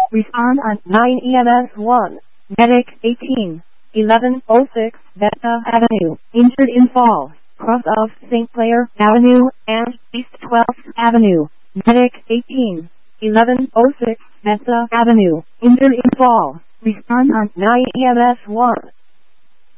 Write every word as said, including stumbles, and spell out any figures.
Respond on nine E M S one. Medic eighteen, eleven oh six Bethesda Avenue. Injured in fall. Cross of Saint Clair Avenue and East twelfth Avenue. Medic eighteen, eleven oh six Bethesda Avenue. Injured in fall. Respond on nine E M S one.